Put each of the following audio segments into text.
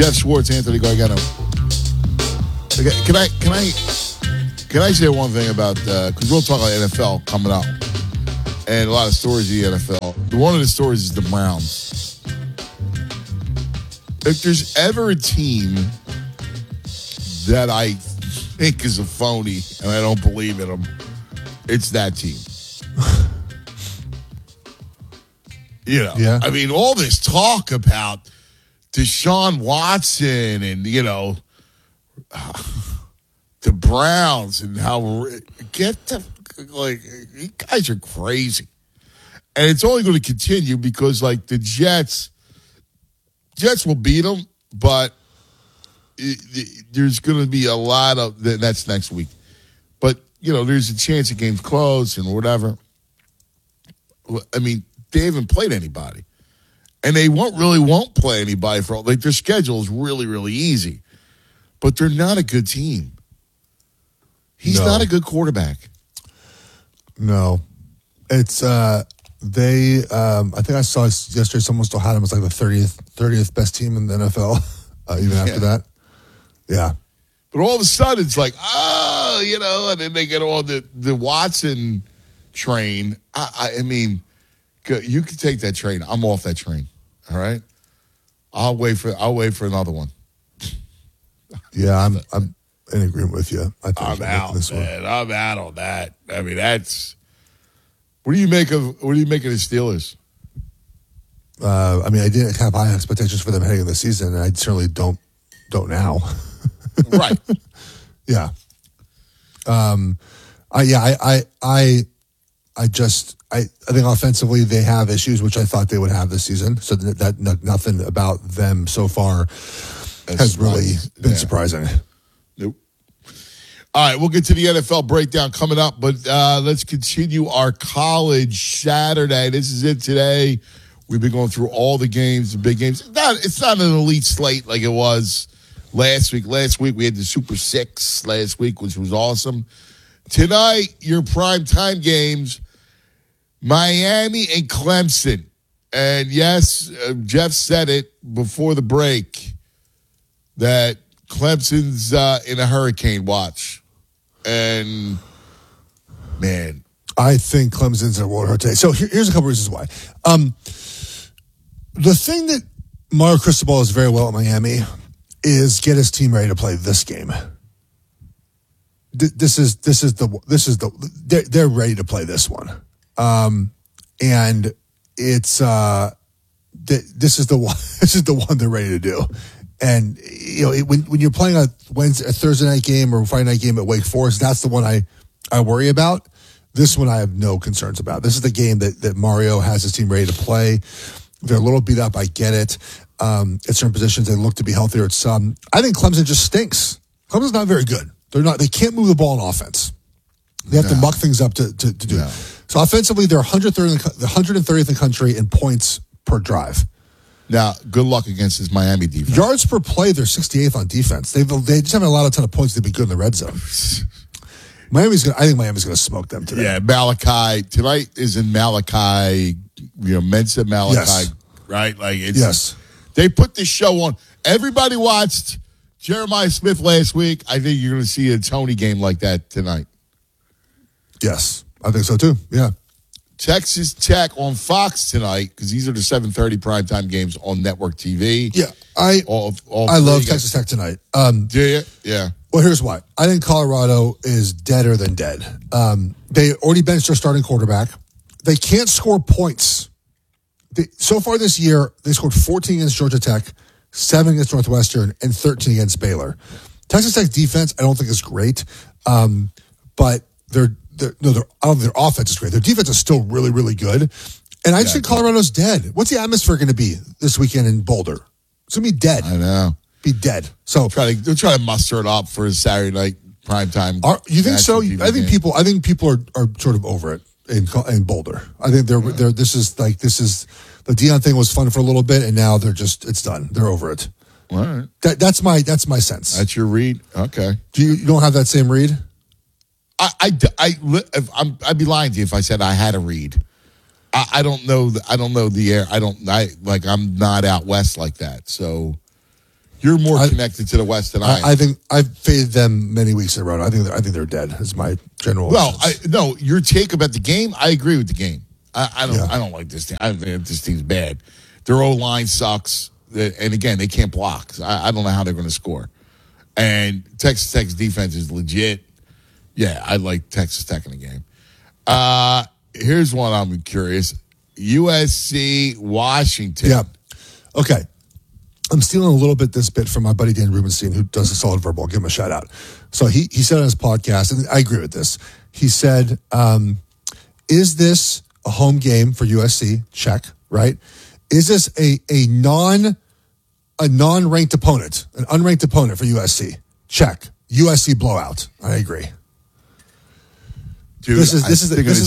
Jeff Schwartz, Anthony Gargano. Okay, can I say one thing about because we'll talk about NFL coming up and a lot of stories of the NFL. One of the stories is the Browns. If there's ever a team that I think is a phony and I don't believe in them, it's that team. Yeah. I mean, all this talk about Deshaun Watson and, the Browns and how you guys are crazy. And it's only going to continue because, the Jets will beat them, but there's going to be a lot of that's next week. But, there's a chance the game's close and whatever. I mean, they haven't played anybody. And they won't play anybody for their schedule is really, really easy. But they're not a good team. He's not a good quarterback. No. It's I think I saw yesterday someone still had him as the 30th best team in the NFL, even after that. Yeah. But all of a sudden it's and then they get on the Watson train. I mean, you can take that train. I'm off that train. All right. I'll wait for another one. Yeah, I'm in agreement with you. I'm out, man. I'm out on that. I mean, that's. What do you make of the Steelers? I mean, I didn't have high expectations for them heading into the season, and I certainly don't now. Right. Yeah. I think offensively they have issues, which I thought they would have this season. So that nothing about them so far has really been surprising. Nope. All right, we'll get to the NFL breakdown coming up, but let's continue our college Saturday. This is it today. We've been going through all the games, the big games. It's not an elite slate like it was last week. Last week we had the Super Six last week, which was awesome. Tonight, your prime time games, Miami and Clemson. And yes, Jeff said it before the break that Clemson's in a hurricane watch. And, man. I think Clemson's in a world hurricane. So here's a couple reasons why. The thing that Mario Cristobal is very well at Miami is get his team ready to play this game. They're ready to play this one. And it's, this is the one they're ready to do. And, when you're playing a Thursday night game or Friday night game at Wake Forest, that's the one I worry about. This one I have no concerns about. This is the game that Mario has his team ready to play. They're a little beat up. I get it. At certain positions, they look to be healthier at some. I think Clemson just stinks. Clemson's not very good. They can't move the ball on offense. They have to muck things up to do it. So offensively, they're 130th in the country in points per drive. Now, good luck against this Miami defense. Yards per play, they're 68th on defense. They just haven't allowed a ton of points to be good in the red zone. I think Miami's going to smoke them today. Yeah, Malachi. Tonight is in Malachi, Mensa Malachi, yes. Right? Yes. They put this show on. Everybody watched Jeremiah Smith last week. I think you're going to see a Tony game like that tonight. Yes, I think so too. Yeah. Texas Tech on Fox tonight because these are the 7:30 primetime games on network TV. Yeah, I love Texas Tech tonight. Do you? Yeah. Well, here's why. I think Colorado is deader than dead. They already benched their starting quarterback. They can't score points. So far this year, they scored 14 against Georgia Tech, 7 against Northwestern, and 13 against Baylor. Texas Tech defense, I don't think is great, but their offense is great. Their defense is still really, really good. And I just think Colorado's dead. What's the atmosphere going to be this weekend in Boulder? It's going to be dead. I know. Be dead. So they'll try to muster it up for a Saturday night primetime. You think so? I think people are sort of over it in Boulder. I think this is the Dion thing was fun for a little bit, and now it's done. They're over it. All right. That's my sense. That's your read. Okay. You don't have that same read? I'd be lying to you if I said I had a read. I don't know. I don't know the air. I'm not out west like that. So, You're more connected to the West than I am. I think I've faded them many weeks in a row. I think they're dead. Is my general. Well, no, your take about the game. I agree with the game. I don't like this team. I think this team's bad. Their O-line sucks, and again, they can't block. I don't know how they're going to score. And Texas Tech's defense is legit. Yeah, I like Texas Tech in the game. Here's one I'm curious. USC, Washington. Yeah. Okay. I'm stealing a little bit this bit from my buddy Dan Rubenstein, who does a solid verbal. I'll give him a shout out. So he said on his podcast, and I agree with this. He said, is this a home game for USC? Check, right? Is this a non-ranked opponent, an unranked opponent for USC? Check. USC blowout. I agree. Dude, this is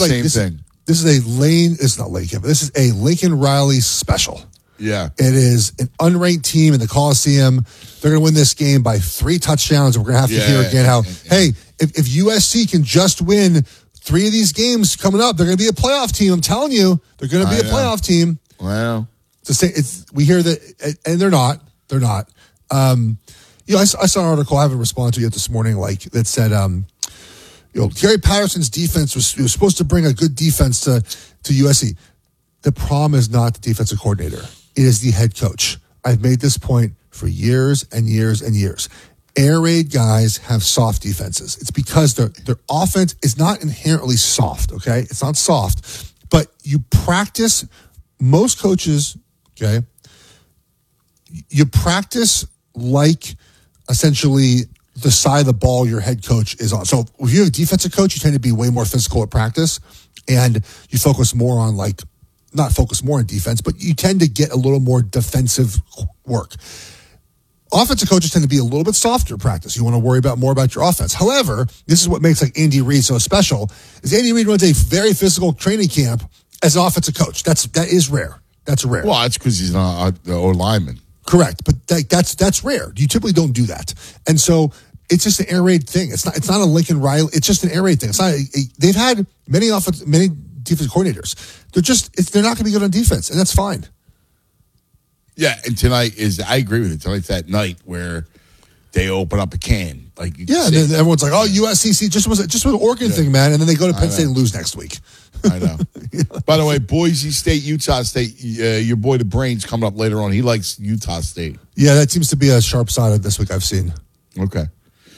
a Lincoln Riley special. Yeah. It is an unranked team in the Coliseum. They're going to win this game by 3 touchdowns. We're going to have to hear again how, hey, if USC can just win 3 of these games coming up, they're going to be a playoff team. I'm telling you, they're going to be a playoff team. Wow. We hear that, and they're not. They're not. I saw an article I haven't responded to yet this morning, that said, Gary Patterson's defense was supposed to bring a good defense to USC. The problem is not the defensive coordinator. It is the head coach. I've made this point for years and years and years. Air raid guys have soft defenses. It's because their offense is not inherently soft, okay? It's not soft. But you practice, most coaches, okay, you practice like essentially the side of the ball your head coach is on. So if you're a defensive coach, you tend to be way more physical at practice, and you focus more on not focus more on defense, but you tend to get a little more defensive work. Offensive coaches tend to be a little bit softer in practice. You want to worry more about your offense. However, this is what makes Andy Reid so special, is Andy Reid runs a very physical training camp as an offensive coach. That is rare. That's rare. Well, that's because he's not an O-lineman. Correct, but that's rare. You typically don't do that, and so it's just an air raid thing. It's not a Lincoln Riley. It's just an air raid thing. It's not. They've had many defensive coordinators. They're not going to be good on defense, and that's fine. Yeah, and tonight I agree with it. Tonight's that night where they open up a can. And then everyone's like, "Oh, USC just was an Oregon thing, man," and then they go to Penn State and lose next week. I know. By the way, Boise State, Utah State, your boy the Brains coming up later on. He likes Utah State. Yeah, that seems to be a sharp side of this week I've seen. Okay.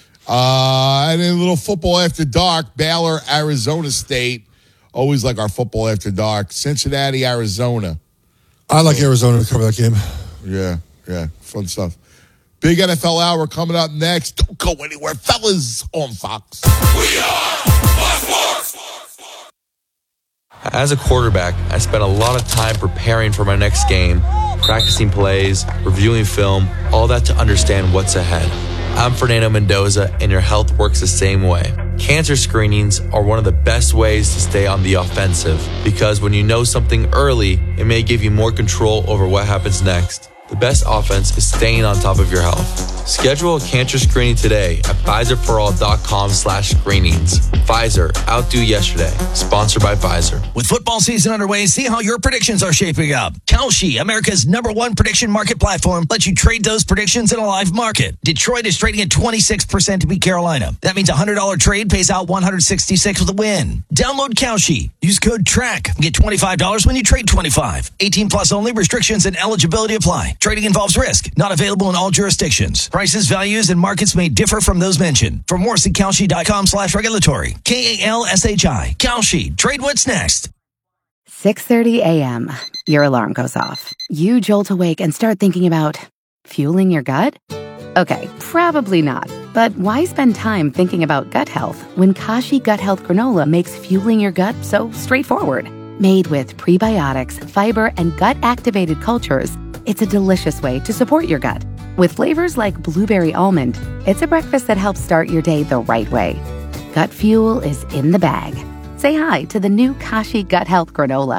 And then a little football after dark, Baylor, Arizona State. Always like our football after dark. Cincinnati, Arizona. I like Arizona to cover that game. Yeah. Fun stuff. Big NFL Hour coming up next. Don't go anywhere, fellas, on Fox. We are Fox Sports. As a quarterback, I spent a lot of time preparing for my next game, practicing plays, reviewing film, all that to understand what's ahead. I'm Fernando Mendoza, and your health works the same way. Cancer screenings are one of the best ways to stay on the offensive, because when you know something early, it may give you more control over what happens next. The best offense is staying on top of your health. Schedule a cancer screening today at Pfizerforall.com/screenings. Pfizer, outdo yesterday. Sponsored by Pfizer. With football season underway, see how your predictions are shaping up. Kalshi, America's #1 prediction market platform, lets you trade those predictions in a live market. Detroit is trading at 26% to beat Carolina. That means a $100 trade pays out $166 with a win. Download Kalshi. Use code TRACK. Get $25 when you trade 25. 18 plus only. Restrictions and eligibility apply. Trading involves risk. Not available in all jurisdictions. Prices, values, and markets may differ from those mentioned. For more, see Kalshi.com/regulatory. KALSHI. Kalshi. Trade what's next. 6:30 a.m. Your alarm goes off. You jolt awake and start thinking about fueling your gut? Okay, probably not. But why spend time thinking about gut health when Kashi Gut Health Granola makes fueling your gut so straightforward? Made with prebiotics, fiber, and gut-activated cultures, it's a delicious way to support your gut. With flavors like blueberry almond, it's a breakfast that helps start your day the right way. Gut fuel is in the bag. Say hi to the new Kashi Gut Health Granola.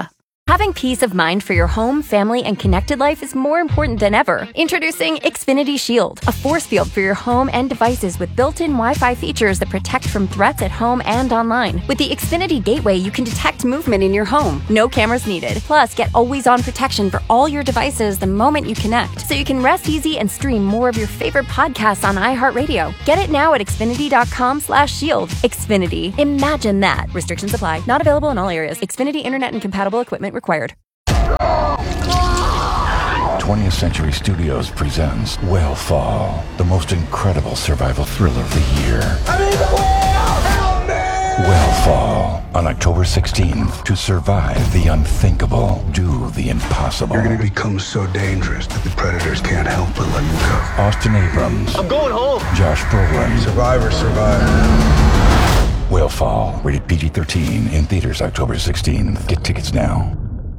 Having peace of mind for your home, family, and connected life is more important than ever. Introducing Xfinity Shield, a force field for your home and devices with built-in Wi-Fi features that protect from threats at home and online. With the Xfinity Gateway, you can detect movement in your home. No cameras needed. Plus, get always-on protection for all your devices the moment you connect, so you can rest easy and stream more of your favorite podcasts on iHeartRadio. Get it now at Xfinity.com/shield. Xfinity. Imagine that. Restrictions apply. Not available in all areas. Xfinity Internet and compatible equipment required. 20th Century Studios presents Whale the most incredible survival thriller of the year. Whale on October 16th. To survive the unthinkable, do the impossible. You're gonna become so dangerous that the predators can't help but let you go. Austin Abrams. I'm going home. Josh Brolin. Survivor. Whale, rated PG-13, in theaters October 16th. Get tickets now.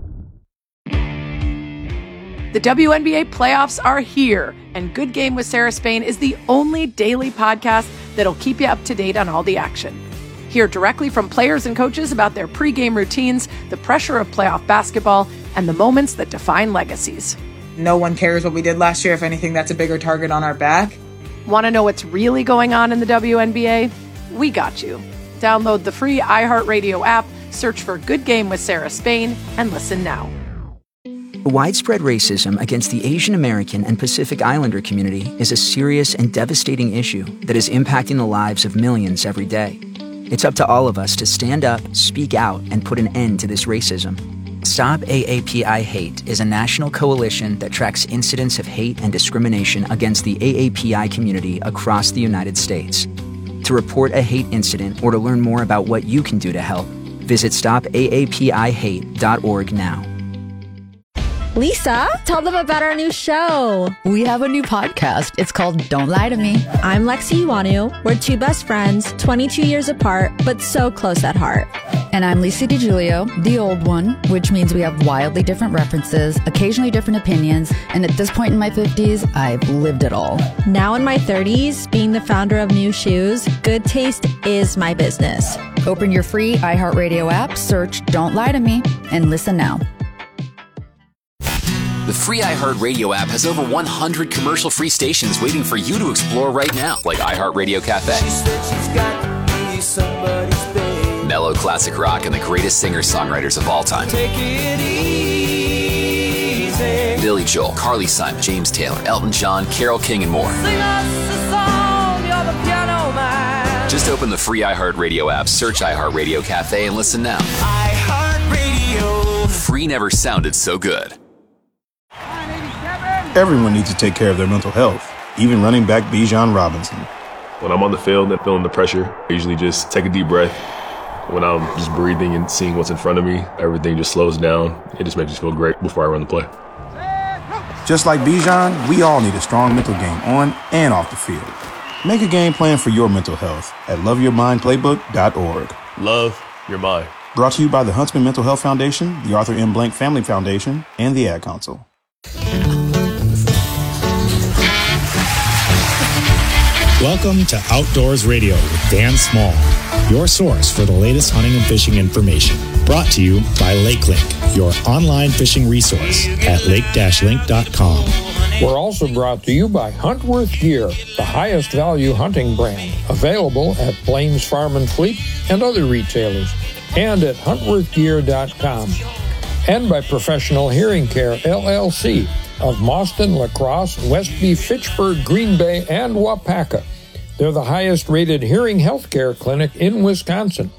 The WNBA playoffs are here, and Good Game with Sarah Spain is the only daily podcast that'll keep you up to date on all the action. Hear directly from players and coaches about their pregame routines, the pressure of playoff basketball, and the moments that define legacies. No one cares what we did last year. If anything, that's a bigger target on our back. Want to know what's really going on in the WNBA? We got you. Download the free iHeartRadio app, search for Good Game with Sarah Spain, and listen now. Widespread racism against the Asian American and Pacific Islander community is a serious and devastating issue that is impacting the lives of millions every day. It's up to all of us to stand up, speak out, and put an end to this racism. Stop AAPI Hate is a national coalition that tracks incidents of hate and discrimination against the AAPI community across the United States. To report a hate incident or to learn more about what you can do to help, visit stopaapihate.org now. Lisa, tell them about our new show. We have a new podcast. It's called Don't Lie to Me. I'm Lexi Iwanu. We're two best friends, 22 years apart, but so close at heart. And I'm Lisa DiGiulio, the old one, which means we have wildly different references, occasionally different opinions, and at this point in my 50s, I've lived it all. Now in my 30s, being the founder of New Shoes, good taste is my business. Open your free iHeartRadio app, search Don't Lie to Me, and listen now. The free iHeartRadio app has over 100 commercial-free stations waiting for you to explore right now, like iHeartRadio Cafe, mellow classic rock, and the greatest singer-songwriters of all time. Take it easy. Billy Joel, Carly Simon, James Taylor, Elton John, Carole King, and more. Sing us a song, you're the piano man. Just open the free iHeartRadio app, search iHeartRadio Cafe, and listen now. iHeartRadio. Free never sounded so good. Everyone needs to take care of their mental health, even running back Bijan Robinson. When I'm on the field and feeling the pressure, I usually just take a deep breath. When I'm just breathing and seeing what's in front of me, everything just slows down. It just makes me feel great before I run the play. Just like Bijan, we all need a strong mental game on and off the field. Make a game plan for your mental health at loveyourmindplaybook.org. Love your mind. Brought to you by the Huntsman Mental Health Foundation, the Arthur M. Blank Family Foundation, and the Ad Council. Welcome to Outdoors Radio with Dan Small, your source for the latest hunting and fishing information. Brought to you by LakeLink, your online fishing resource at lake-link.com. We're also brought to you by Huntworth Gear, the highest value hunting brand, available at Blaines Farm and Fleet and other retailers, and at huntworthgear.com. And by Professional Hearing Care, LLC, of Mauston, La Crosse, Westby, Fitchburg, Green Bay, and Wapaka. They're the highest-rated hearing health care clinic in Wisconsin.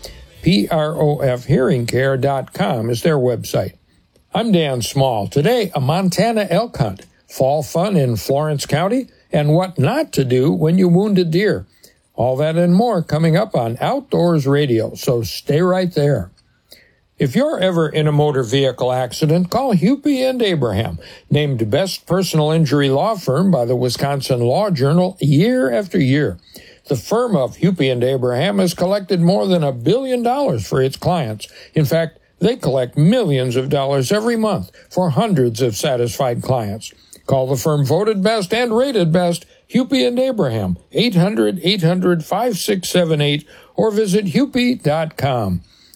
PROFhearingcare.com is their website. I'm Dan Small. Today, a Montana elk hunt, fall fun in Florence County, and what not to do when you wound a deer. All that and more coming up on Outdoors Radio, so stay right there. If you're ever in a motor vehicle accident, call Hupy and Abraham, named Best Personal Injury Law Firm by the Wisconsin Law Journal year after year. The firm of Hupy and Abraham has collected more than $1 billion for its clients. In fact, they collect millions of dollars every month for hundreds of satisfied clients. Call the firm voted best and rated best, Hupy and Abraham, 800-800-5678, or visit Hupy.com.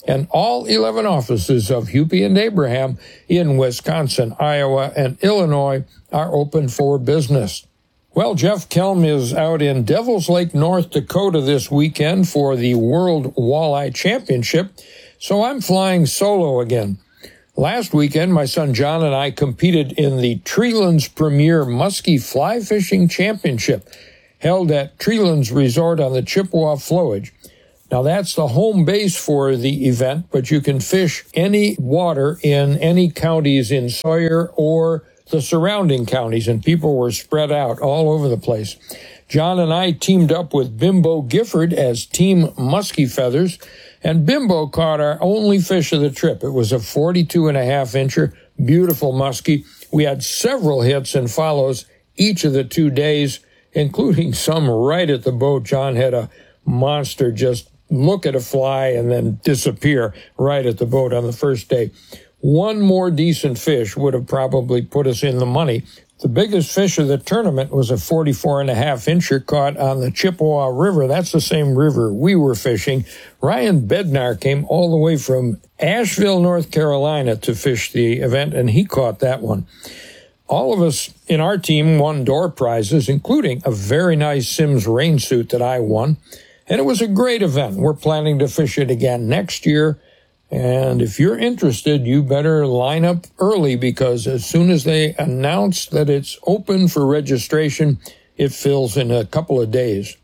and all 11 offices of Hupy and Abraham in Wisconsin, Iowa, and Illinois are open for business. Well, Jeff Kelm is out in Devils Lake, North Dakota this weekend for the World Walleye Championship, so I'm flying solo again. Last weekend, my son John and I competed in the Treelands Premier Muskie Fly Fishing Championship, held at Treelands Resort on the Chippewa Flowage. Now, that's the home base for the event, but you can fish any water in any counties in Sawyer or the surrounding counties, and people were spread out all over the place. John and I teamed up with Bimbo Gifford as Team Muskie Feathers, and Bimbo caught our only fish of the trip. It was a 42.5-incher, beautiful muskie. We had several hits and follows each of the 2 days, including some right at the boat. John had a monster just look at a fly and then disappear right at the boat on the first day. One more decent fish would have probably put us in the money. The biggest fish of the tournament was a 44.5-incher caught on the Chippewa River. That's the same river we were fishing. Ryan Bednar came all the way from Asheville, North Carolina to fish the event, and he caught that one. All of us in our team won door prizes, including a very nice Simms rain suit that I won. And it was a great event. We're planning to fish it again next year. And if you're interested, you better line up early, because as soon as they announce that it's open for registration, it fills in a couple of days.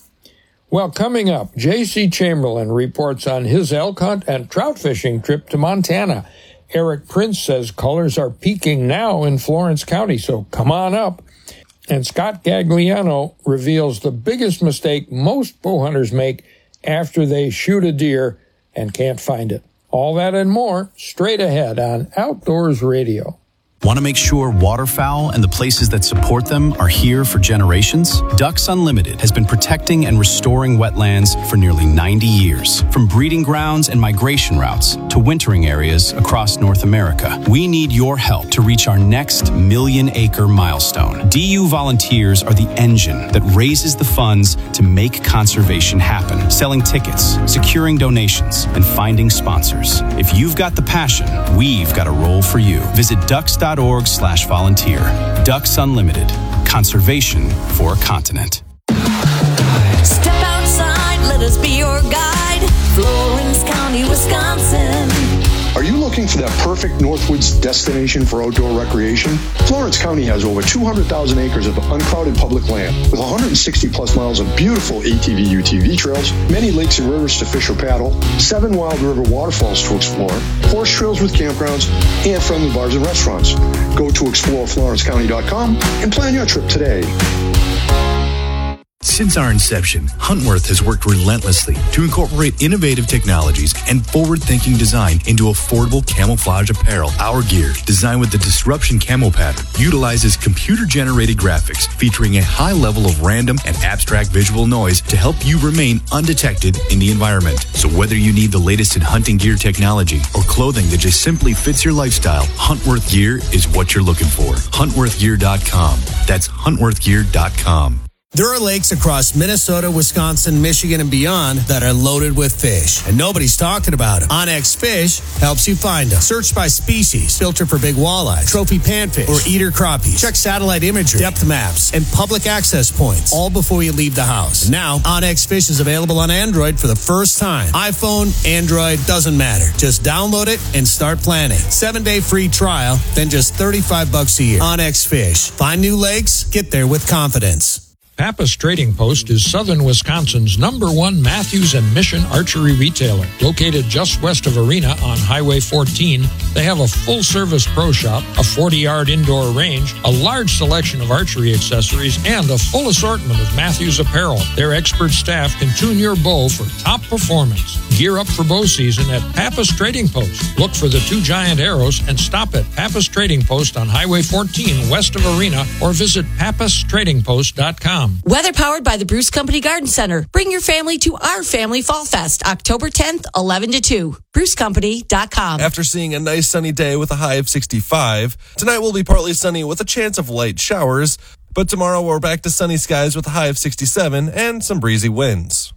Well, coming up, J.C. Chamberlain reports on his elk hunt and trout fishing trip to Montana. Eric Prince says colors are peaking now in Florence County, so come on up. And Scott Gagliano reveals the biggest mistake most bow hunters make after they shoot a deer and can't find it. All that and more straight ahead on Outdoors Radio. Want to make sure waterfowl and the places that support them are here for generations? Ducks Unlimited has been protecting and restoring wetlands for nearly 90 years. From breeding grounds and migration routes to wintering areas across North America, we need your help to reach our next 1 million-acre milestone. DU volunteers are the engine that raises the funds to make conservation happen, selling tickets, securing donations, and finding sponsors. If you've got the passion, we've got a role for you. Visit ducks.org/volunteer. Ducks Unlimited. Conservation for a continent. Step outside, let us be your guide. Florence County, Wisconsin. Are you looking for that perfect Northwoods destination for outdoor recreation? Florence County has over 200,000 acres of uncrowded public land with 160 plus miles of beautiful ATV, UTV trails, many lakes and rivers to fish or paddle, 7 wild river waterfalls to explore, horse trails with campgrounds, and friendly bars and restaurants. Go to exploreflorencecounty.com and plan your trip today. Since our inception, Huntworth has worked relentlessly to incorporate innovative technologies and forward-thinking design into affordable camouflage apparel. Our gear, designed with the Disruption Camo pattern, utilizes computer-generated graphics featuring a high level of random and abstract visual noise to help you remain undetected in the environment. So whether you need the latest in hunting gear technology or clothing that just simply fits your lifestyle, Huntworth gear is what you're looking for. HuntworthGear.com. That's HuntworthGear.com. There are lakes across Minnesota, Wisconsin, Michigan, and beyond that are loaded with fish, and nobody's talking about them. OnX Fish helps you find them. Search by species, filter for big walleye, trophy panfish, or eater crappies. Check satellite imagery, depth maps, and public access points, all before you leave the house. And now, OnX Fish is available on Android for the first time. iPhone, Android, doesn't matter. Just download it and start planning. 7-day free trial, then just $35 a year. OnX Fish. Find new lakes, get there with confidence. Pappas Trading Post is southern Wisconsin's #1 Matthews and Mission archery retailer. Located just west of Arena on Highway 14, they have a full-service pro shop, a 40-yard indoor range, a large selection of archery accessories, and a full assortment of Matthews apparel. Their expert staff can tune your bow for top performance. Gear up for bow season at Pappas Trading Post. Look for the 2 giant arrows and stop at Pappas Trading Post on Highway 14 west of Arena or visit pappastradingpost.com. Weather powered by the Bruce Company Garden Center. Bring your family to our Family Fall Fest, October 10th, 11 to 2. BruceCompany.com. After seeing a nice sunny day with a high of 65, tonight will be partly sunny with a chance of light showers, but tomorrow we're back to sunny skies with a high of 67 and some breezy winds.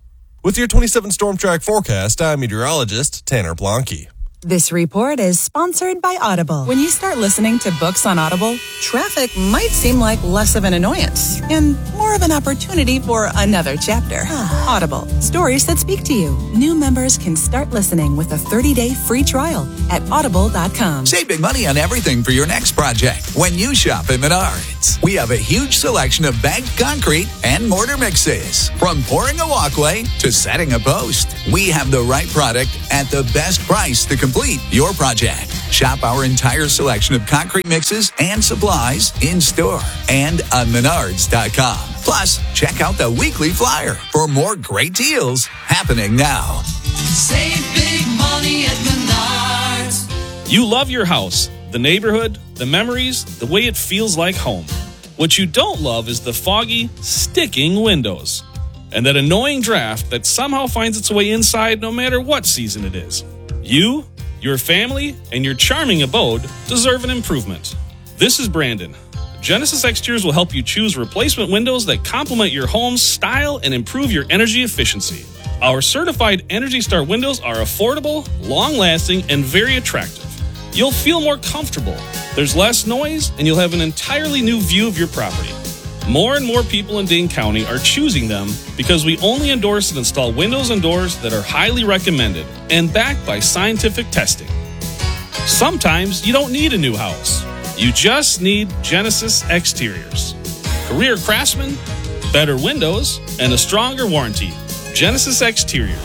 With your 27 Storm Track forecast, I'm meteorologist Tanner Blanke. This report is sponsored by Audible. When you start listening to books on Audible, traffic might seem like less of an annoyance and more of an opportunity for another chapter. Audible, stories that speak to you. New members can start listening with a 30-day free trial at audible.com. Save big money on everything for your next project when you shop at Menards. We have a huge selection of bagged concrete and mortar mixes. From pouring a walkway to setting a post, we have the right product at the best price to complete your project. Shop our entire selection of concrete mixes and supplies in store and on Menards.com. Plus, check out the weekly flyer for more great deals happening now. Save big money at Menards. You love your house, the neighborhood, the memories, the way it feels like home. What you don't love is the foggy, sticking windows and that annoying draft that somehow finds its way inside no matter what season it is. You, your family, and your charming abode deserve an improvement. This is Brandon. Genesis Exteriors will help you choose replacement windows that complement your home's style and improve your energy efficiency. Our certified Energy Star windows are affordable, long-lasting, and very attractive. You'll feel more comfortable. There's less noise, and you'll have an entirely new view of your property. More and more people in Dane County are choosing them because we only endorse and install windows and doors that are highly recommended and backed by scientific testing. Sometimes you don't need a new house. You just need Genesis Exteriors. Career craftsmen, better windows, and a stronger warranty. Genesis Exteriors.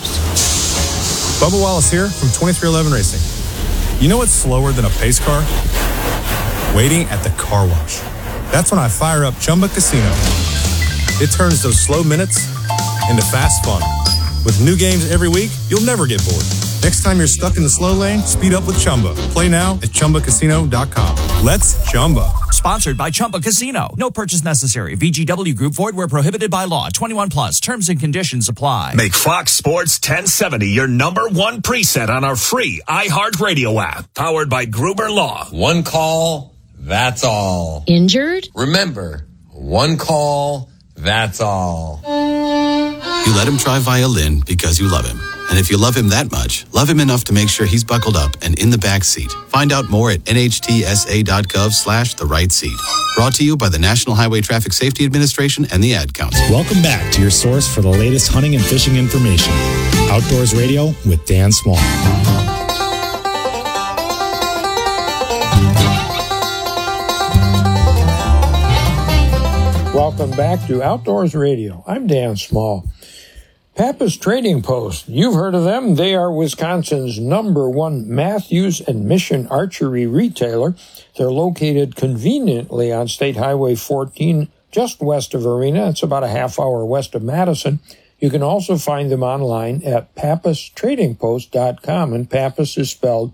Bubba Wallace here from 2311 Racing. You know what's slower than a pace car? Waiting at the car wash. That's when I fire up Chumba Casino. It turns those slow minutes into fast fun. With new games every week, you'll never get bored. Next time you're stuck in the slow lane, speed up with Chumba. Play now at ChumbaCasino.com. Let's Chumba. Sponsored by Chumba Casino. No purchase necessary. VGW Group. Void where prohibited by law. 21 plus. Terms and conditions apply. Make Fox Sports 1070 your number one preset on our free iHeartRadio app. Powered by Gruber Law. One call, that's all. Injured? Remember, one call, that's all. You let him try violin because you love him. And if you love him that much, love him enough to make sure he's buckled up and in the back seat. Find out more at nhtsa.gov/the right seat. Brought to you by the National Highway Traffic Safety Administration and the Ad Council. Welcome back to your source for the latest hunting and fishing information. Outdoors Radio with Dan Small. Welcome back to Outdoors Radio. I'm Dan Small. Pappas Trading Post. You've heard of them. They are Wisconsin's #1 Matthews and Mission archery retailer. They're located conveniently on State Highway 14, just west of Arena. It's about a half hour west of Madison. You can also find them online at pappastradingpost.com, and Pappas is spelled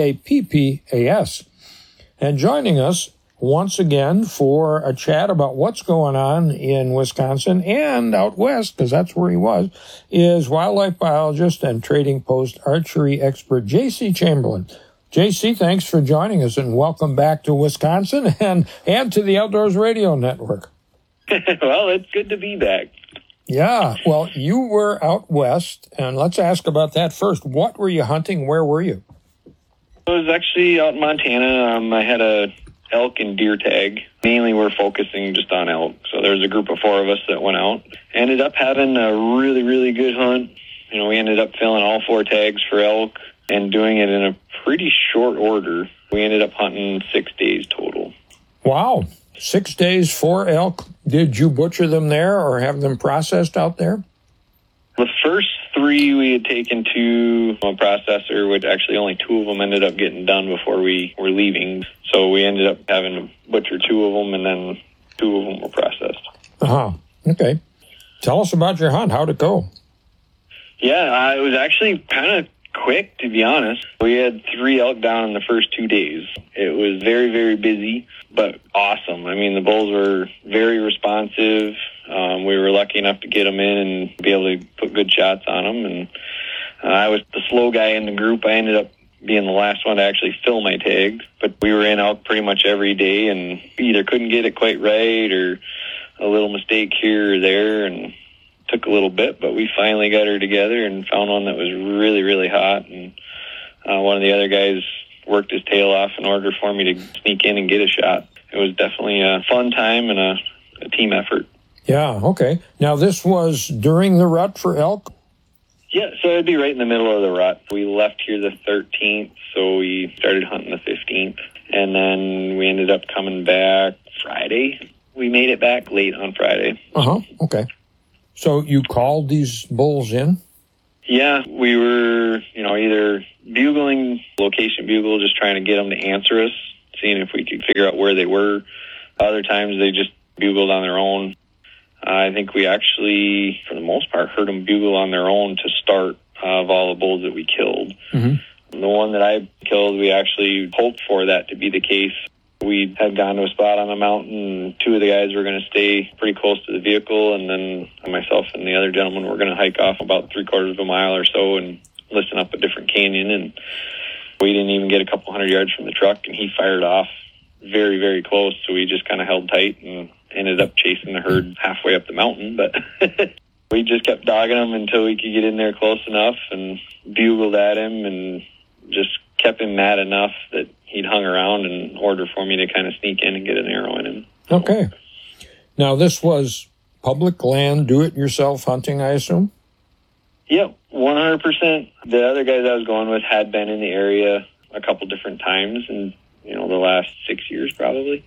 Pappas. And joining us once again for a chat about what's going on in Wisconsin and out west, because that's where he was, is wildlife biologist and Trading Post archery expert J.C. Chamberlain. J.C., thanks for joining us, and welcome back to Wisconsin and to the Outdoors Radio Network. Well, it's good to be back. Yeah, well, you were out west, and let's ask about that first. What were you hunting? Where were you? I was actually out in Montana. I had a elk and deer tag. Mainly we're focusing just on elk. So there's a group of 4 of us that went out. Ended up having a really, really good hunt. You know, we ended up filling all 4 tags for elk and doing it in a pretty short order. We ended up hunting 6 days total. Wow. 6 days, 4 elk. Did you butcher them there or have them processed out there? The first 3 we had taken to a processor, which actually only 2 of them ended up getting done before we were leaving. So we ended up having to butcher 2 of them, and then 2 of them were processed. Okay. Tell us about your hunt. How'd it go? Yeah, it was actually kind of quick, to be honest. We had 3 elk down in the first 2 days. It was very, very busy, but awesome. I mean, the bulls were very responsive. We were lucky enough to get them in and be able to put good shots on them. And I was the slow guy in the group. I ended up being the last one to actually fill my tags. But we were in elk pretty much every day and either couldn't get it quite right or a little mistake here or there. And took a little bit, but we finally got her together and found one that was really, really hot. And one of the other guys worked his tail off in order for me to sneak in and get a shot. It was definitely a fun time and a team effort. Yeah, okay. Now, this was during the rut for elk? Yeah, so it'd be right in the middle of the rut. We left here the 13th, so we started hunting the 15th. And then we ended up coming back Friday. We made it back late on Friday. Okay. So you called these bulls in? Yeah, we were, either bugling, location bugle, just trying to get them to answer us, seeing if we could figure out where they were. Other times they just bugled on their own. I think we actually, for the most part, heard them bugle on their own to start of all the bulls that we killed. Mm-hmm. The one that I killed, we actually hoped for that to be the case. We had gone to a spot on the mountain. Two of the guys were going to stay pretty close to the vehicle, and then myself and the other gentleman were going to hike off about 3/4 of a mile or so and listen up a different canyon. And we didn't even get a couple hundred yards from the truck, and he fired off very, very close. So we just kind of held tight and ended up chasing the herd halfway up the mountain. But we just kept dogging him until we could get in there close enough and bugled at him and just kept him mad enough that he'd hung around in order for me to kind of sneak in and get an arrow in him. Okay. Now, this was public land, do-it-yourself hunting, I assume? Yep, 100%. The other guys I was going with had been in the area a couple different times in, the last 6 years probably.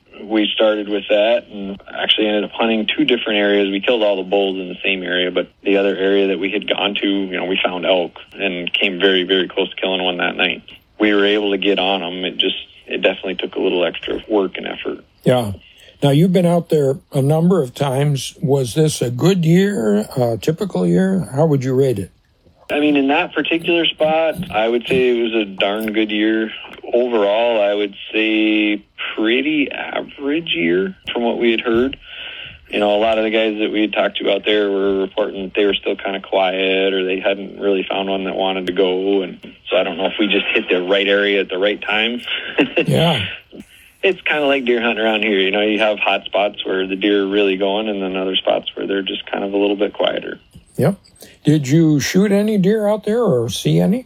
We started with that and actually ended up hunting two different areas. We killed all the bulls in the same area, but the other area that we had gone to, we found elk and came very, very close to killing one that night. We were able to get on them. It definitely took a little extra work and effort. Yeah. Now, you've been out there a number of times. Was this a good year, a typical year? How would you rate it? I mean, in that particular spot, I would say it was a darn good year. Overall, I would say pretty average year from what we had heard. A lot of the guys that we had talked to out there were reporting that they were still kind of quiet or they hadn't really found one that wanted to go. And so I don't know if we just hit the right area at the right time. Yeah. It's kind of like deer hunting around here. You have hot spots where the deer are really going and then other spots where they're just kind of a little bit quieter. Yep. Did you shoot any deer out there or see any?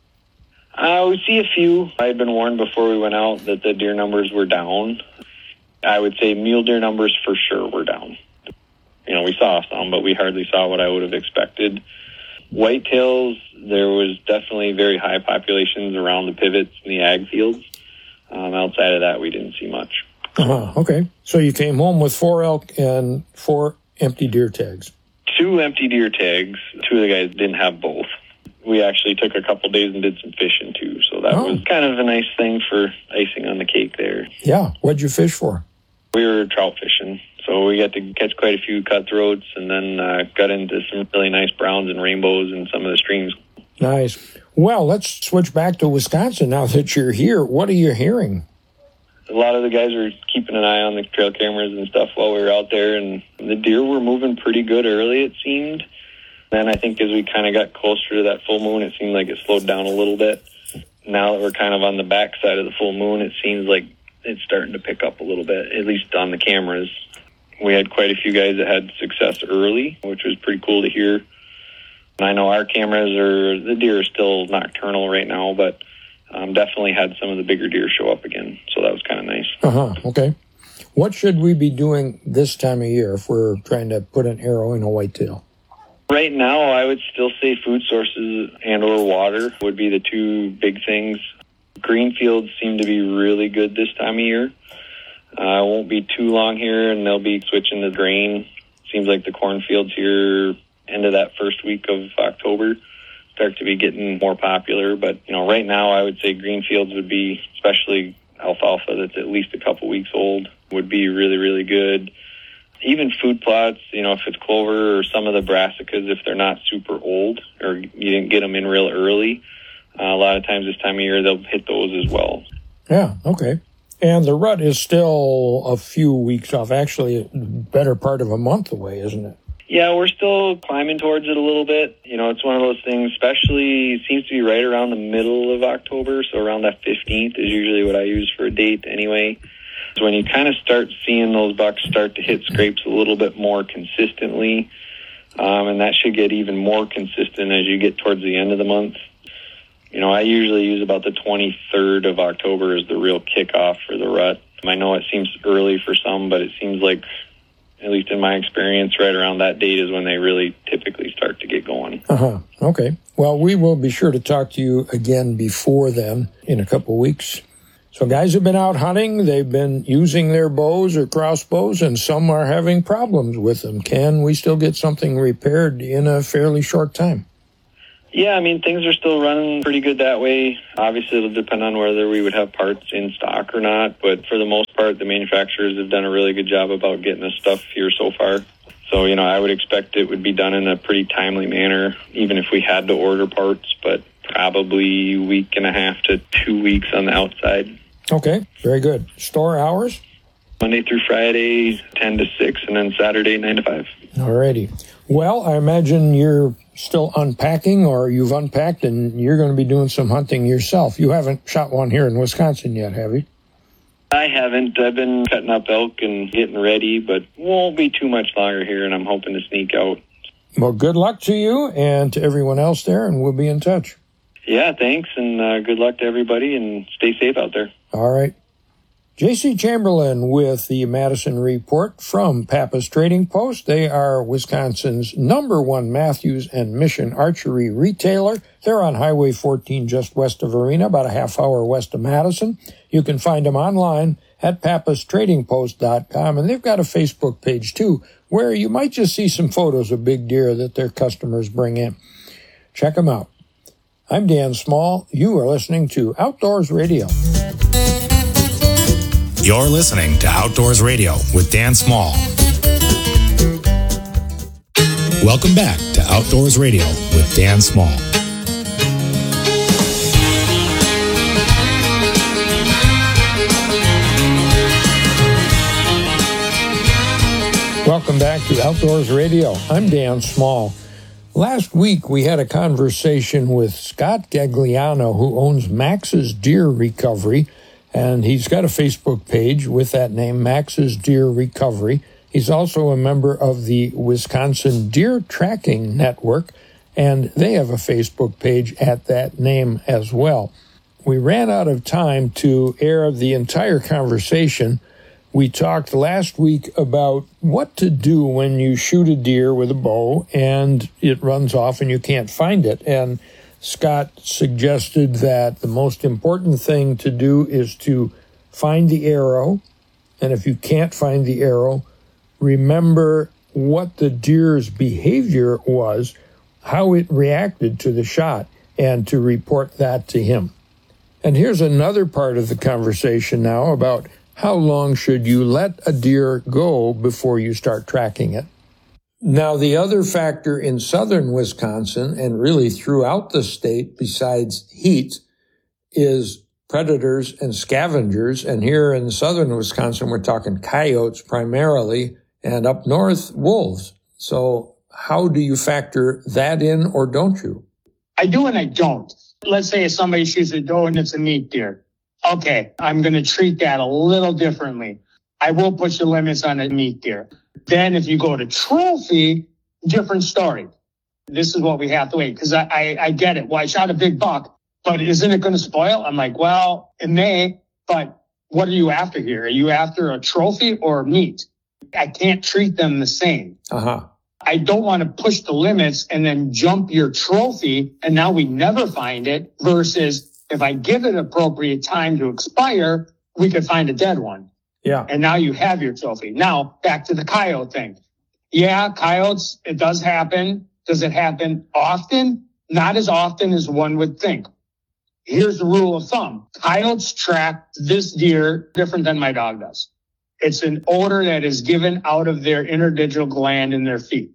We see a few. I had been warned before we went out that the deer numbers were down. I would say mule deer numbers for sure were down. We saw some, but we hardly saw what I would have expected. Whitetails, there was definitely very high populations around the pivots in the ag fields. Outside of that, we didn't see much. Okay. So you came home with 4 elk and 4 empty deer tags. 2 empty deer tags. 2 of the guys didn't have both. We actually took a couple days and did some fishing too, so that was kind of a nice thing for icing on the cake there. Yeah. What'd you fish for? We were trout fishing, so we got to catch quite a few cutthroats and then got into some really nice browns and rainbows in some of the streams. Nice. Well, let's switch back to Wisconsin now that you're here. What are you hearing? A lot of the guys were keeping an eye on the trail cameras and stuff while we were out there, and the deer were moving pretty good early, it seemed. Then I think as we kind of got closer to that full moon, it seemed like it slowed down a little bit. Now that we're kind of on the backside of the full moon, it seems like it's starting to pick up a little bit, at least on the cameras. We had quite a few guys that had success early, which was pretty cool to hear. And I know our cameras the deer are still nocturnal right now, but definitely had some of the bigger deer show up again. So that was kind of nice. Okay. What should we be doing this time of year if we're trying to put an arrow in a whitetail? Right now, I would still say food sources and or water would be the 2 big things. Green fields seem to be really good this time of year. It won't be too long here, and they'll be switching to grain. Seems like the cornfields here, end of that first week of October, start to be getting more popular. But, right now, I would say green fields would be, especially alfalfa that's at least a couple weeks old, would be really, really good. Even food plots, if it's clover or some of the brassicas, if they're not super old or you didn't get them in real early, a lot of times this time of year they'll hit those as well. Yeah, okay. And the rut is still a few weeks off, actually a better part of a month away, isn't it? Yeah, we're still climbing towards it a little bit. It's one of those things, especially it seems to be right around the middle of October, so around that 15th is usually what I use for a date anyway. When you kind of start seeing those bucks start to hit scrapes a little bit more consistently, and that should get even more consistent as you get towards the end of the month. You know, I usually use about the 23rd of October as the real kickoff for the rut. I know it seems early for some, but it seems like, at least in my experience, right around that date is when they really typically start to get going. Okay. Well, we will be sure to talk to you again before then in a couple weeks. So guys have been out hunting. They've been using their bows or crossbows, and some are having problems with them. Can we still get something repaired in a fairly short time? Yeah, I mean, things are still running pretty good that way. Obviously, it'll depend on whether we would have parts in stock or not, but for the most part, the manufacturers have done a really good job about getting us stuff here so far. So, you know, I would expect it would be done in a pretty timely manner, even if we had to order parts, but probably a week and a half to 2 weeks on the outside. Okay, very good. Store hours? Monday through Friday, 10 to 6, and then Saturday, 9 to 5. All righty. Well, I imagine you're still unpacking, or you've unpacked and you're going to be doing some hunting yourself. You haven't shot one here in Wisconsin yet, have you? I haven't. I've been cutting up elk and getting ready, but won't be too much longer here, and I'm hoping to sneak out. Well, good luck to you and to everyone else there, and we'll be in touch. Yeah, thanks, and good luck to everybody, and stay safe out there. All right. J.C. Chamberlain with the Madison Report from Pappas Trading Post. They are Wisconsin's #1 Matthews and Mission archery retailer. They're on Highway 14 just west of Arena, about a half hour west of Madison. You can find them online at pappastradingpost.com, and they've got a Facebook page, too, where you might just see some photos of big deer that their customers bring in. Check them out. I'm Dan Small. You are listening to Outdoors Radio. You're listening to Outdoors Radio with Dan Small. Welcome back to Outdoors Radio with Dan Small. Welcome back to Outdoors Radio. I'm Dan Small. Last week, we had a conversation with Scott Gagliano, who owns Max's Deer Recovery, and he's got a Facebook page with that name, Max's Deer Recovery. He's also a member of the Wisconsin Deer Tracking Network, and they have a Facebook page at that name as well. We ran out of time to air the entire conversation. We talked last week about what to do when you shoot a deer with a bow and it runs off and you can't find it. And Scott suggested that the most important thing to do is to find the arrow. And if you can't find the arrow, remember what the deer's behavior was, how it reacted to the shot, and to report that to him. And here's another part of the conversation now about how long should you let a deer go before you start tracking it. Now, the other factor in southern Wisconsin, and really throughout the state besides heat, is predators and scavengers. And here in southern Wisconsin, we're talking coyotes primarily, and up north, wolves. So how do you factor that in, or don't you? I do and I don't. Let's say if somebody shoots a doe and it's a meat deer. Okay, I'm going to treat that a little differently. I will push the limits on a meat deer. Then if you go to trophy, different story. This is what we have to wait, because I get it. Well, I shot a big buck, but isn't it going to spoil? I'm like, well, it may, but what are you after here? Are you after a trophy or meat? I can't treat them the same. I don't want to push the limits and then jump your trophy, and now we never find it, versus if I give it appropriate time to expire, we could find a dead one. Yeah. And now you have your trophy. Now, back to the coyote thing. Yeah, coyotes, it does happen. Does it happen often? Not as often as one would think. Here's the rule of thumb. Coyotes track this deer different than my dog does. It's an odor that is given out of their interdigital gland in their feet.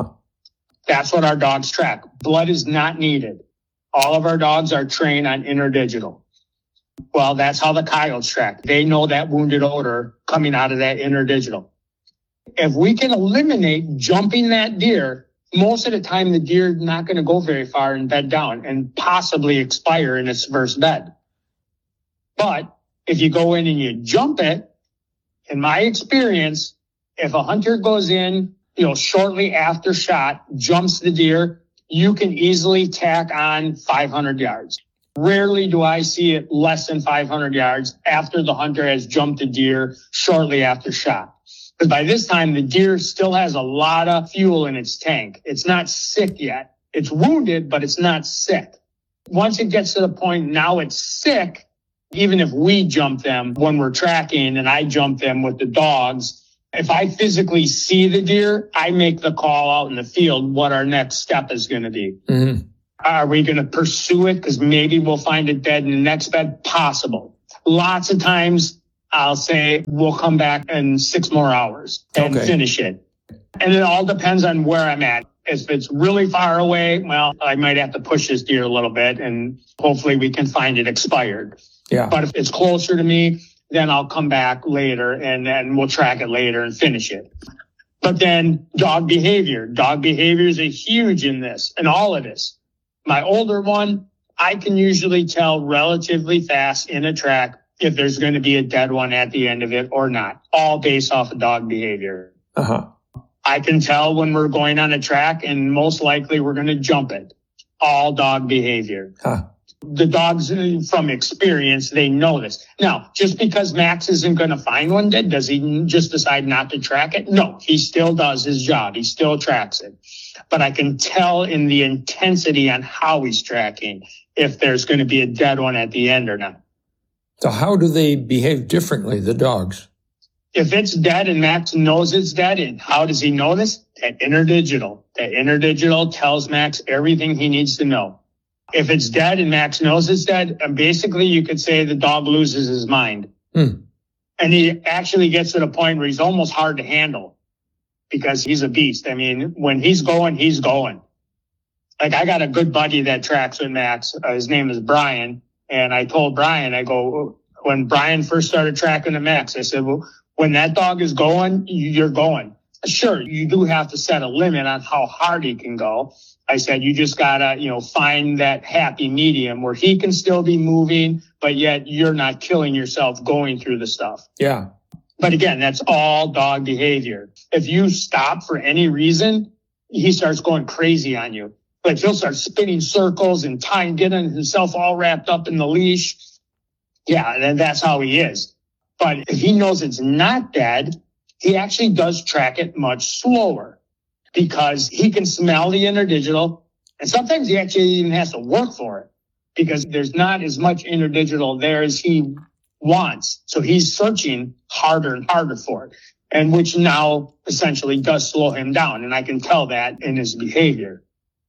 That's what our dogs track. Blood is not needed. All of our dogs are trained on interdigital. Well, that's how the coyotes track. They know that wounded odor coming out of that interdigital. If we can eliminate jumping that deer, most of the time the deer is not going to go very far and bed down and possibly expire in its first bed. But if you go in and you jump it, in my experience, if a hunter goes in shortly after shot, jumps the deer, you can easily tack on 500 yards. Rarely do I see it less than 500 yards after the hunter has jumped a deer shortly after shot. Because by this time, the deer still has a lot of fuel in its tank. It's not sick yet. It's wounded, but it's not sick. Once it gets to the point now it's sick, even if we jump them when we're tracking and I jump them with the dogs, if I physically see the deer, I make the call out in the field what our next step is going to be. Mm-hmm. Are we going to pursue it? Because maybe we'll find it dead in the next bed. Possible. Lots of times I'll say we'll come back in 6 more hours and finish it. And it all depends on where I'm at. If it's really far away, well, I might have to push this deer a little bit and hopefully we can find it expired. Yeah. But if it's closer to me, then I'll come back later and then we'll track it later and finish it. But then dog behavior. Dog behavior is huge in this and all of this. My older one, I can usually tell relatively fast in a track if there's going to be a dead one at the end of it or not, all based off of dog behavior. Uh-huh. I can tell when we're going on a track and most likely we're going to jump it. All dog behavior. Huh. The dogs, from experience, they know this. Now, just because Max isn't going to find one dead, does he just decide not to track it? No, he still does his job. He still tracks it. But I can tell in the intensity on how he's tracking if there's going to be a dead one at the end or not. So how do they behave differently, the dogs? If it's dead and Max knows it's dead, and how does he know this? That interdigital. That interdigital tells Max everything he needs to know. If it's dead and Max knows it's dead, basically you could say the dog loses his mind. And he actually gets to the point where he's almost hard to handle because he's a beast. I mean, when he's going, he's going. Like I got a good buddy that tracks with Max. His name is Brian. And I told Brian, I go, when Brian first started tracking the Max, I said, well, when that dog is going, you're going. Sure, you do have to set a limit on how hard he can go. I said, you just gotta, find that happy medium where he can still be moving, but yet you're not killing yourself going through the stuff. Yeah. But again, that's all dog behavior. If you stop for any reason, he starts going crazy on you. Like he'll start spinning circles and getting himself all wrapped up in the leash. Yeah, and that's how he is. But if he knows it's not dead, he actually does track it much slower because he can smell the interdigital. And sometimes he actually even has to work for it because there's not as much interdigital there as he wants. So he's searching harder and harder for it, and which now essentially does slow him down. And I can tell that in his behavior.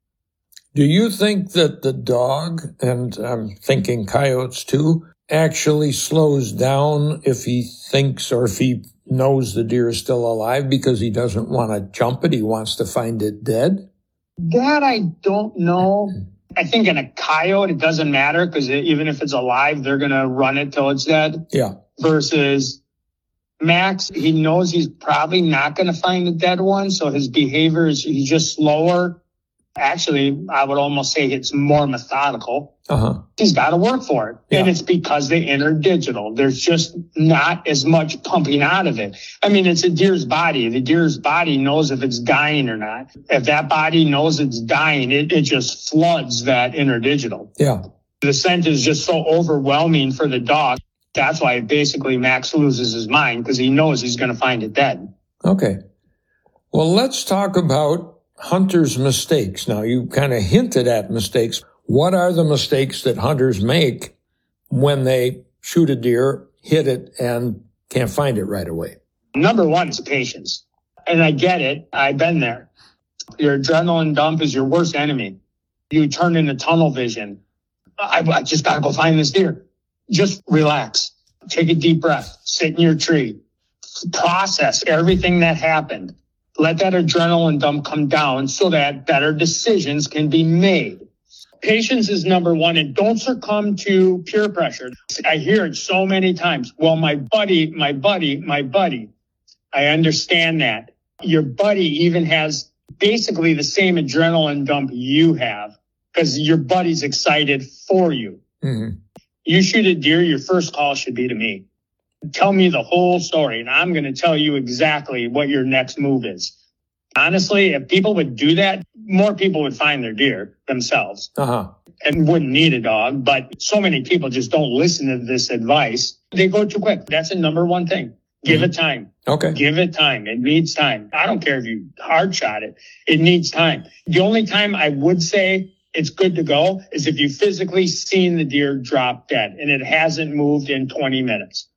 Do you think that the dog, and I'm thinking coyotes too, actually slows down if he thinks or if he knows the deer is still alive because he doesn't want to jump it? He wants to find it dead? That I don't know. I think in a coyote, it doesn't matter because even if it's alive, they're going to run it till it's dead. Yeah. Versus Max, he knows he's probably not going to find a dead one. So his behavior is he's just slower. Actually, I would almost say it's more methodical. Uh-huh. He's got to work for it. Yeah. And it's because they interdigital. There's just not as much pumping out of it. I mean, it's a deer's body. The deer's body knows if it's dying or not. If that body knows it's dying, it just floods that interdigital. Yeah. The scent is just so overwhelming for the dog. That's why basically Max loses his mind because he knows he's going to find it dead. Okay. Well, let's talk about hunters' mistakes. Now, you kind of hinted at mistakes. What are the mistakes that hunters make when they shoot a deer, hit it, and can't find it right away? Number one is patience. And I get it. I've been there. Your adrenaline dump is your worst enemy. You turn into tunnel vision. I just got to go find this deer. Just relax. Take a deep breath. Sit in your tree. Process everything that happened. Let that adrenaline dump come down so that better decisions can be made. Patience is number one, and don't succumb to peer pressure. I hear it so many times. Well, my buddy. I understand that. Your buddy even has basically the same adrenaline dump you have because your buddy's excited for you. Mm-hmm. You shoot a deer, your first call should be to me. Tell me the whole story, and I'm going to tell you exactly what your next move is. Honestly, if people would do that, more people would find their deer themselves and wouldn't need a dog. But so many people just don't listen to this advice. They go too quick. That's the number one thing. Give it time. Okay. Give it time. It needs time. I don't care if you hard shot it. It needs time. The only time I would say it's good to go is if you physically seen the deer drop dead and it hasn't moved in 20 minutes.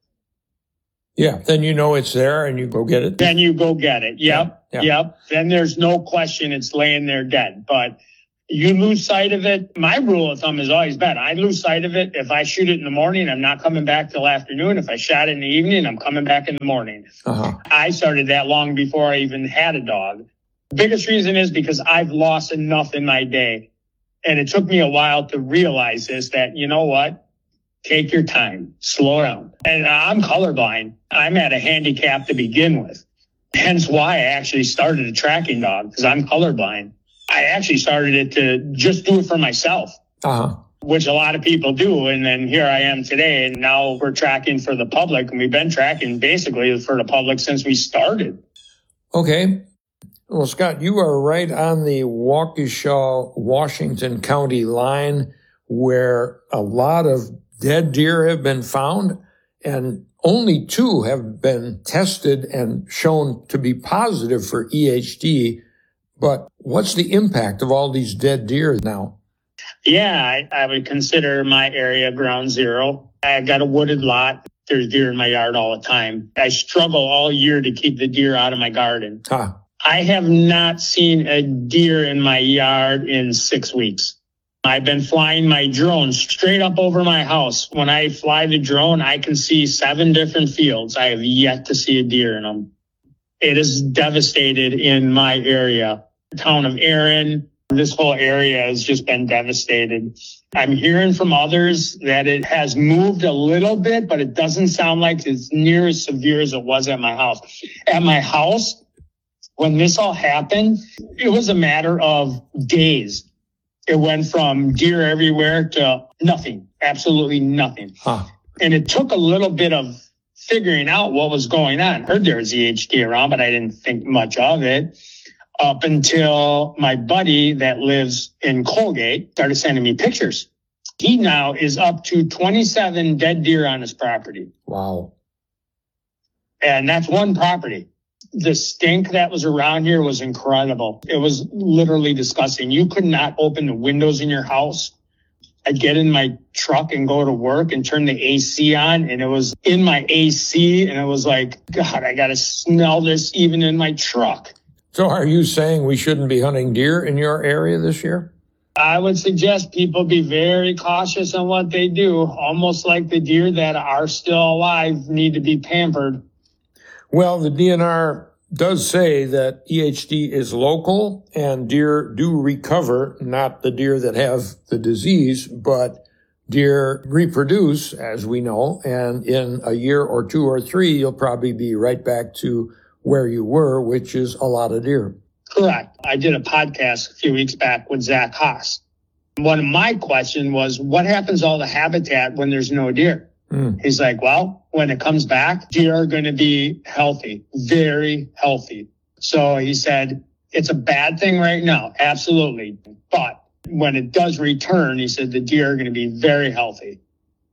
Yeah, then you know it's there and you go get it. Then you go get it. Yep. Yeah. Yep. Then there's no question it's laying there dead. But you lose sight of it. My rule of thumb has always been I lose sight of it. If I shoot it in the morning, I'm not coming back till afternoon. If I shot it in the evening, I'm coming back in the morning. I started that long before I even had a dog. The biggest reason is because I've lost enough in my day. And it took me a while to realize this, that, you know what? Take your time, slow down. And I'm colorblind. I'm at a handicap to begin with. Hence why I actually started a tracking dog, because I'm colorblind. I actually started it to just do it for myself, which a lot of people do. And then here I am today, and now we're tracking for the public. And we've been tracking basically for the public since we started. Okay. Well, Scott, you are right on the Waukesha, Washington County line where a lot of dead deer have been found, and only 2 have been tested and shown to be positive for EHD. But what's the impact of all these dead deer now? Yeah, I would consider my area ground zero. I've got a wooded lot. There's deer in my yard all the time. I struggle all year to keep the deer out of my garden. I have not seen a deer in my yard in 6 weeks. I've been flying my drone straight up over my house. When I fly the drone, I can see 7 different fields. I have yet to see a deer in them. It is devastated in my area. The town of Erin, this whole area has just been devastated. I'm hearing from others that it has moved a little bit, but it doesn't sound like it's near as severe as it was at my house. At my house, when this all happened, it was a matter of days. It went from deer everywhere to nothing, absolutely nothing. And it took a little bit of figuring out what was going on. I heard there was EHD around, but I didn't think much of it up until my buddy that lives in Colgate started sending me pictures. He now is up to 27 dead deer on his property. Wow. And that's one property. The stink that was around here was incredible. It was literally disgusting. You could not open the windows in your house. I'd get in my truck and go to work and turn the AC on, and it was in my AC, and it was like, God, I got to smell this even in my truck. So are you saying we shouldn't be hunting deer in your area this year? I would suggest people be very cautious on what they do, almost like the deer that are still alive need to be pampered. Well, the DNR does say that EHD is local and deer do recover, not the deer that have the disease, but deer reproduce, as we know, and in a year or 2 or 3, you'll probably be right back to where you were, which is a lot of deer. Correct. I did a podcast a few weeks back with Zach Haas. One of my questions was, what happens to all the habitat when there's no deer? He's like, well, when it comes back, deer are going to be healthy, very healthy. So he said, it's a bad thing right now. Absolutely. But when it does return, he said, the deer are going to be very healthy.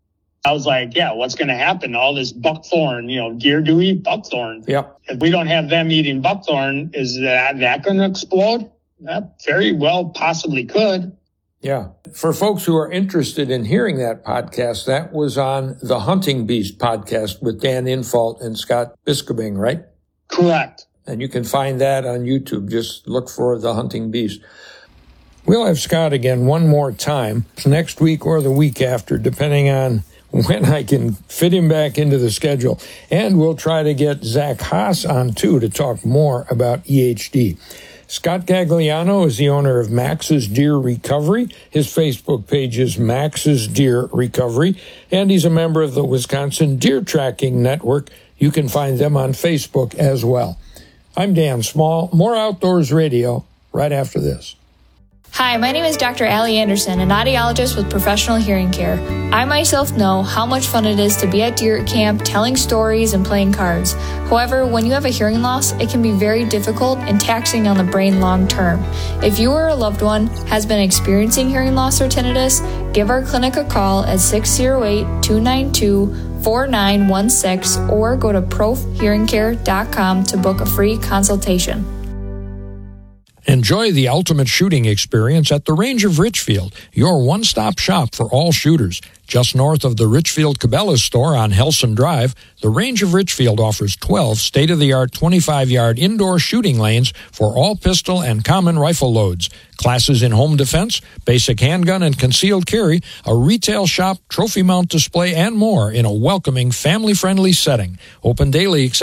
I was like, yeah, what's going to happen? All this buckthorn, deer do eat buckthorn. Yep. If we don't have them eating buckthorn, is that going to explode? That very well possibly could. Yeah. For folks who are interested in hearing that podcast, that was on the Hunting Beast podcast with Dan Infalt and Scott Biskobing, right? Correct. And you can find that on YouTube. Just look for the Hunting Beast. We'll have Scott again one more time next week or the week after, depending on when I can fit him back into the schedule. And we'll try to get Zach Haas on too to talk more about EHD. Scott Gagliano is the owner of Max's Deer Recovery. His Facebook page is Max's Deer Recovery, and he's a member of the Wisconsin Deer Tracking Network. You can find them on Facebook as well. I'm Dan Small. More Outdoors Radio right after this. Hi, my name is Dr. Allie Anderson, an audiologist with Professional Hearing Care. I myself know how much fun it is to be at deer camp, telling stories and playing cards. However, when you have a hearing loss, it can be very difficult and taxing on the brain long term. If you or a loved one has been experiencing hearing loss or tinnitus, give our clinic a call at 608-292-4916 or go to profhearingcare.com to book a free consultation. Enjoy the ultimate shooting experience at the Range of Richfield, your one-stop shop for all shooters. Just north of the Richfield Cabela's store on Helson Drive, the Range of Richfield offers 12 state-of-the-art 25-yard indoor shooting lanes for all pistol and common rifle loads, classes in home defense, basic handgun and concealed carry, a retail shop, trophy mount display, and more in a welcoming, family-friendly setting. Open daily